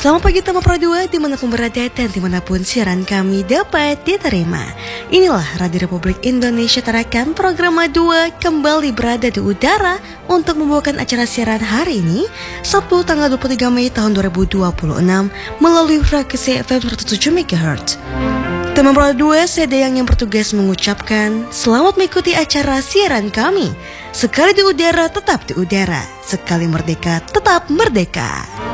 Selamat pagi teman Pro 2 dimanapun berada dan dimanapun siaran kami dapat diterima. Inilah Radio Republik Indonesia Tarakan program 2 kembali berada di udara untuk membawakan acara siaran hari ini Sabtu tanggal 23 Mei tahun 2026 melalui frekuensi FM 107 MHz. Teman Pro 2, saya Dayang yang bertugas mengucapkan selamat mengikuti acara siaran kami. Sekali di udara tetap di udara, sekali merdeka tetap merdeka.